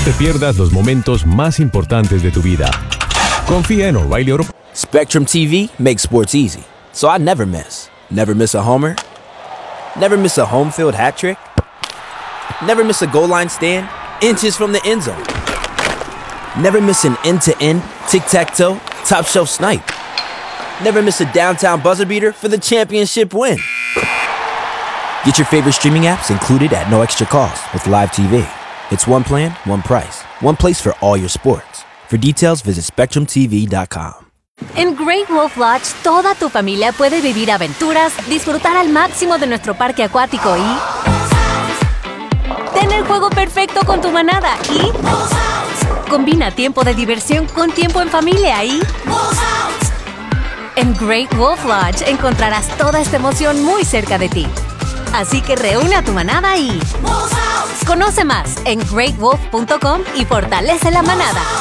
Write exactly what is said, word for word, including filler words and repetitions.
te pierdas los momentos más importantes de tu vida. Confía en O'Reilly Auto. Spectrum T V makes sports easy, so I never miss. Never miss a homer. Never miss a home field hat trick. Never miss a goal line stand. Inches from the end zone. Never miss an end-to-end, tic-tac-toe, top-shelf snipe. Never miss a downtown buzzer beater for the championship win. Get your favorite streaming apps included at no extra cost with Live T V. It's one plan, one price. One place for all your sports. For details, visit spectrum t v dot com. En Great Wolf Lodge, toda tu familia puede vivir aventuras, disfrutar al máximo de nuestro parque acuático y ten el juego perfecto con tu manada y combina tiempo de diversión con tiempo en familia y en Great Wolf Lodge encontrarás toda esta emoción muy cerca de ti. Así que reúne a tu manada y conoce más en great wolf punto com y fortalece la manada.